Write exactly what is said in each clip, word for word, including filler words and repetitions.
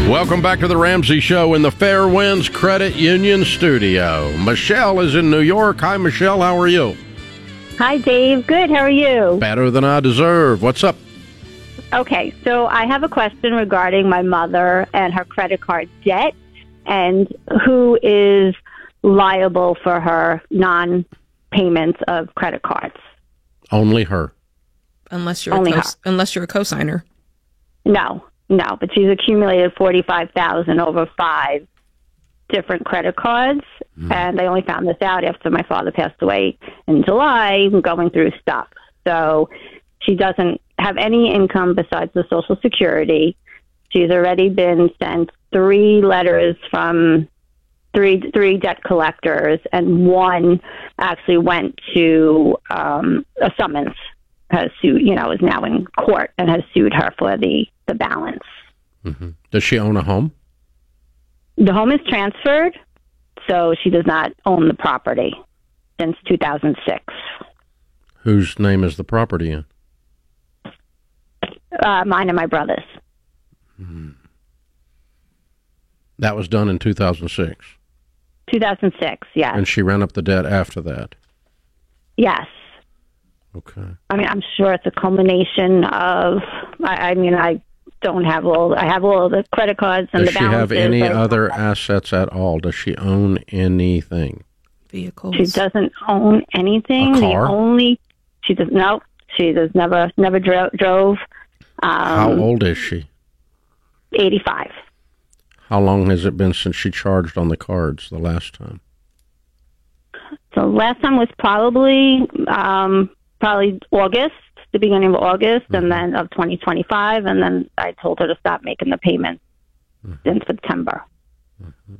Welcome back to the Ramsey Show in the Fairwinds Credit Union studio. Michelle is in New York. Hi, Michelle. How are you? Hi, Dave. Good. How are you? Better than I deserve. What's up? Okay, so I have a question regarding my mother and her credit card debt and who is liable for her non-payments of credit cards. Only her. Unless you're Only a co- unless you're a cosigner. No, no, but she's accumulated forty-five thousand dollars over five different credit cards, mm. and I only found this out after my father passed away in July, going through stuff. So she doesn't have any income besides the Social Security. She's already been sent three letters from three three debt collectors, and one actually went to um, a summons. Has sued, you know, is now in court and has sued her for the the balance. Mm-hmm. Does she own a home? The home is transferred, so she does not own the property since two thousand six. Whose name is the property in? Uh, mine and my brother's. Hmm. That was done in two thousand six? two thousand six, yes. And she ran up the debt after that? Yes. Okay. I mean, I'm sure it's a culmination of, I, I mean, I don't have all, I have all the credit cards and Does the balances. Does she have any like, other assets at all? Does she own anything? Vehicles. She doesn't own anything. A car? The only, she does, no, she does never, never dro- drove. Um, How old is she? eighty-five. How long has it been since she charged on the cards the last time? So last time was probably, um, probably August, the beginning of August, mm-hmm. and then of twenty twenty-five, and then I told her to stop making the payments mm-hmm. in September. Mm-hmm.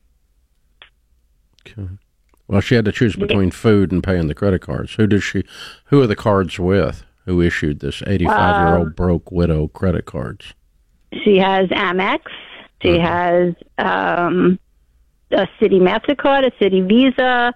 Okay. Well, she had to choose between food and paying the credit cards. Who does she? Who are the cards with? Who issued this eighty-five-year-old um, broke widow credit cards? She has Amex. She mm-hmm. has um, a Citi MasterCard, a Citi Visa,